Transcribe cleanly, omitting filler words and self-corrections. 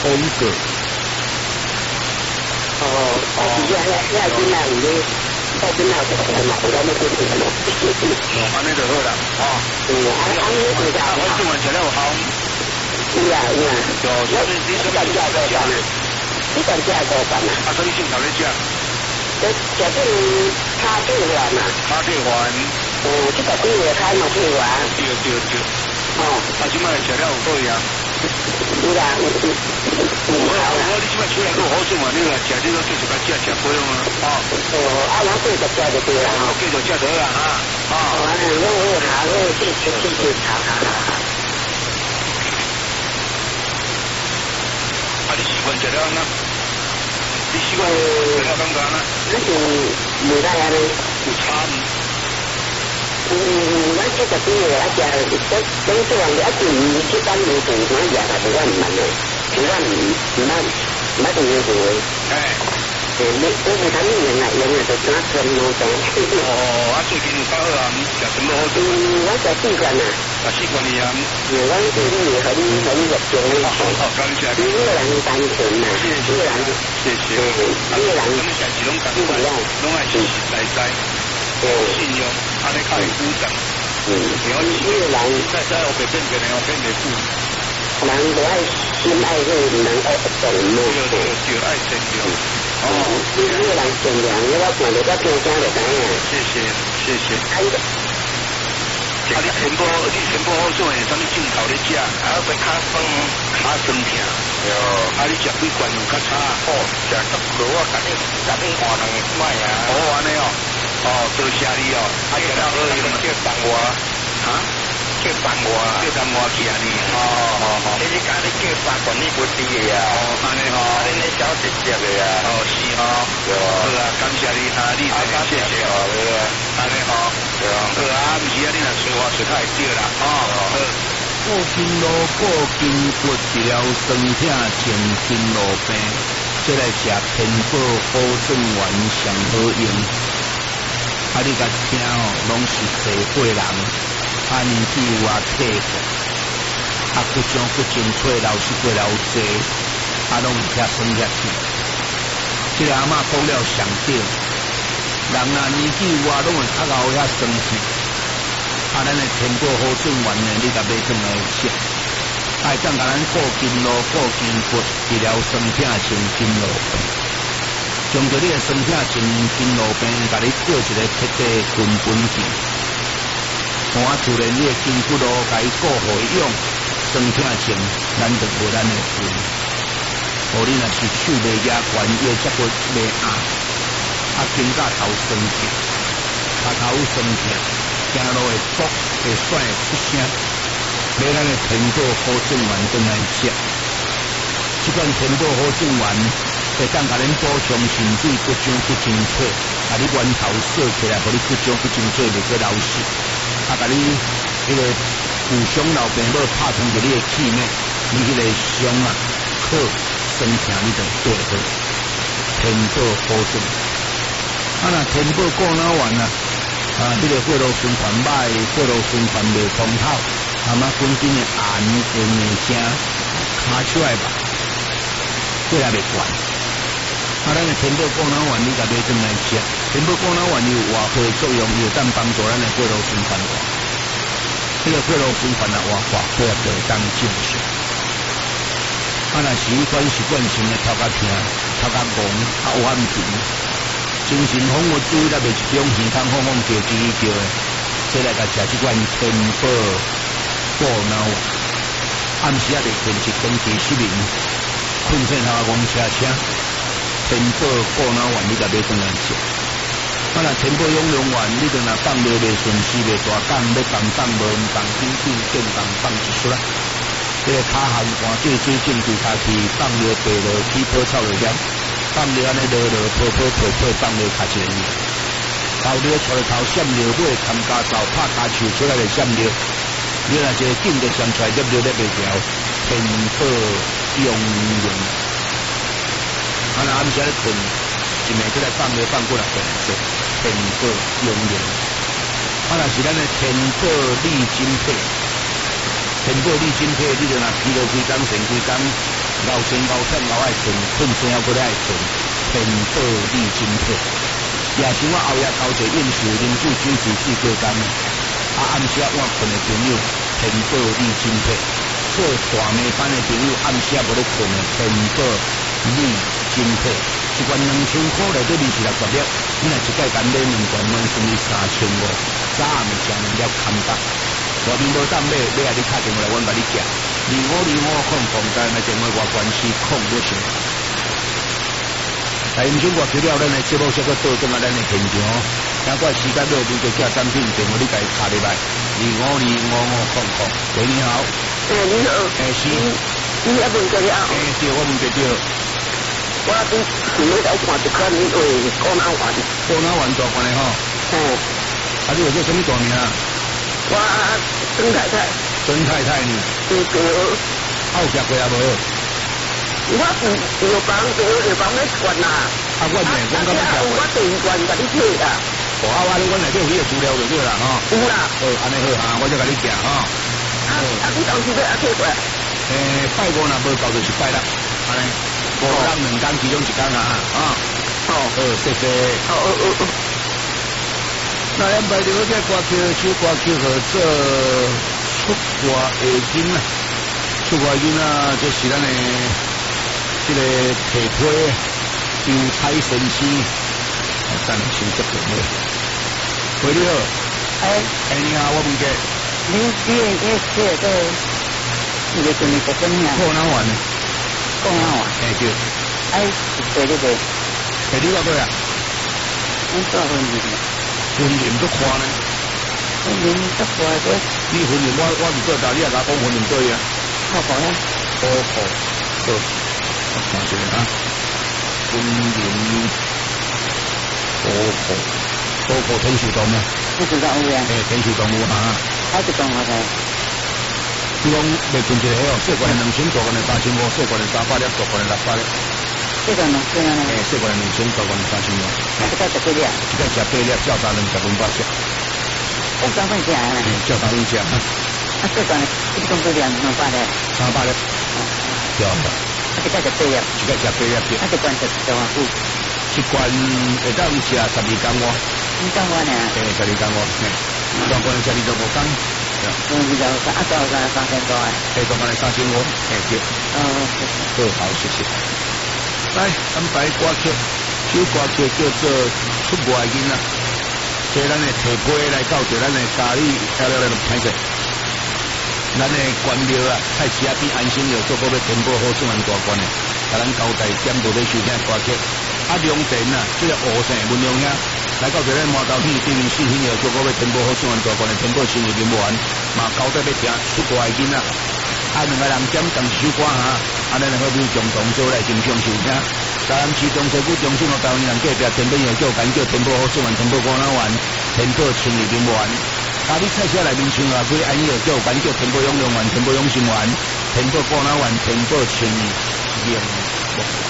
果。 但是遐囡仔有咧，遐囡仔有嘛有咱咧做什么？ 安尼就好啦， 你知道我做完食了有效。 有啊。 你什么价格啊？ 你讲价5万啊？ 什么镜头咧食？ 食这叉对环啊。 叉对环。 这个几月开嘛对环？ 对。即摆食了有好样？ 有啦， 你即摆出来都好做嘛？你来食，你都继续甲食不用啊。 我继续食就对啦。 继续食就好啦哈。 完了，我下我继续炒。 你习惯食了呢？你习惯食了感觉呢？ 那就没得呀嘞。 有差吗？ 我这个比我食，等做完了就去当牛做，我食还是我唔慢嘞，是我唔同牛做嘅。我唔睇用啊，就做全部做。 最近有较好啊，食全部好做。 我食4罐啊。 4罐你啊？ 我这里很热情的。 感谢你。 越人单纯嘛， 谢谢。 越人代志拢感觉，拢爱实实在在，信用，安尼较会鼓掌。 越人在我变变的，我变袂久。 人就爱心爱好，人爱动嘛。 对，爱善良。 越人善良，我看到我听声就知影。 谢谢。你全部好做诶，啥物镜头咧食？要较酸，较酸痛。你食几罐有较差？食足多，我甲你换2摆啊。安尼多谢你食了好用叫送我。叫送我去啊你。你讲你叫3罐你不低个啊？安尼你那小直接个啊？是好啊，感谢你你谢谢安尼好啊，毋是啊，你若找我找较会对啦过筋络、过筋骨、治疗酸痛、前筋络病，这来食天宝好正丸上好用。你甲听拢是济过人，年纪有体过，骨种骨精粹老是过老济，拢有遐酸遐痛。这个阿嬷讲了上对。人年纪有拢会较老遐生气，咱的天宝好正丸呢，你甲买转来食，当甲咱固筋络、固筋骨，治疗酸痛、前筋络病，将着你的酸痛、前筋络病，甲你过一个彻底根本治。自然你的筋骨咯，甲伊固好用，酸痛前，咱就无咱的病。你若是手袂压关，腰脊骨袂压。肩胛头酸痛，脚头酸痛，走路会抖会甩出声，买咱的天宝好正丸转来食。这款天宝好正丸会当甲恁补充肾水、骨种、骨精粹，你源头锁起来，互你骨种、骨精粹袂过流失，甲你迄个有伤老病要拍通着你的气脉，你迄个伤靠酸痛你就对好。天宝好正。若天宝过脑丸这个过路循环歹，过路循环袂通透，本身的眼会眼睛，骹手爱吧，过来袂惯。咱的天宝过脑丸你甲买转来食，天宝过脑丸有活化作用，有当帮助咱的过路循环。这个过路循环活化，过来就当正常。若是伊款习惯性的头壳痛、头壳戆、有眼皮。精神恍惚注意到袂一种耳康晃晃叫叽叽叫的，这来甲食这款天宝过脑丸，暗时袂困一更第10年，困醒头讲车，天宝过脑丸你甲买转来食。若天宝养龙丸，你就若放尿袂顺时袂大放，要放无毋放，紧见放一出来。这个骹项寒对水正对骹去放尿白落起泡臭落了。放尿安尼落放尿卡一个月，头尿出来头闪尿尾，牵家走拍骹手出来就闪尿，你若一个紧就闪出来，尿尿袂掉，天宝用。暗时咧困，一暝出来放尿放过来变做天宝用。若是咱的天宝利筋配，天宝利筋配，你就若疲劳规工、神规工。 熬前熬趁熬爱存，困前还搁爱存，天宝利金配。夜时我后夜交一饮酒，啉酒酒醉醉过工。暗时我困的朋友，天宝利金配。做大暝班的朋友，暗时无咧困的，天宝利金配。一罐2000块内底利是60粒，你若一届干买2罐，拢算你3500。早暗的食2粒看巴。外面无当买，你啊你打电话来，阮甲你寄。2525再来电话外关系06。来，因中国资料，咱的节目小可倒转啊，咱的现场，如果时间内面就寄产品，电话你家打入来252555。喂，你好。 你好。 是。 你要问这里啊？ 对，我问这对。 我今前日来看一款那个高脑丸。 高脑丸大罐的吼。啊，你有叫什么大名啊？ 我曾太太。 曾太太呢？ 对。 有食过啊无？ 我有房咧管啦。 啊，我呢，我刚刚食过。 我第2罐甲你退啊。 我内底有迄个资料就对啦，吼。 有啦。 安尼好啊，我就甲你寄吼。 你当时要退过？ 拜5若无到就是拜6，安尼。5天2天其中1天啊，谢谢。那咱摆着这歌曲，首歌曲叫做出外的囡仔，出外囡仔，这是咱的这个提批油菜神仙，等先接电话。喂，你好。你好，我问个。 你这个你的准备不怎么样？ 高脑丸呢？ 高脑丸。 对。 对。 你多少啊？ 我多少分分龄都宽呢？ 分龄都宽的。 你分龄我唔做，但你也甲讲分龄对啊。 好。好。 我看一下啊。分龄好天树洞呢？ 天树洞有啊。 天树洞有啊。 还是讲我的。 你讲未分一个哦，小罐的2000，大罐的3500，小罐的300粒，大罐的600粒。 小罐2000啊？ 小罐的2000，大罐的3500。 这个18粒。 这个吃8粒，照常2分8吃。 照常分吃啊？ 照常分吃啊。 小罐的1公2粒200粒。 300粒。对。 这个8粒。 这个吃8粒。 这罐是多少股？ 一罐会当吃12公碗。 12公碗呢 ？12公碗。大罐的吃25公。 大罐的3000多啊。 大罐的3500。对。好，谢谢。来，安排歌曲，首歌曲叫做《出外囡仔》，这咱的提批来到着咱的家里，了就歹势。咱的官庙啊，菜市仔边安心药做个要填补好这样大罐的，甲咱交代点到要收听歌曲。啊，龙田啊，这个湖城文龙兄来到着咱麻豆县对面4分药做个要填补好这样大罐的，填补心里面不完，嘛交代要听出外囡仔。2个人点同一首歌哈，咱好比共同做来欣赏收听。台南市中西区中心路台湾人隔壁天宝药叫干叫天宝好做完天宝高脑丸，天宝清理面丸。家里菜市内面像啊，几安药叫干叫天宝养龙丸、天宝养心丸、天宝高脑丸、天宝清理面丸。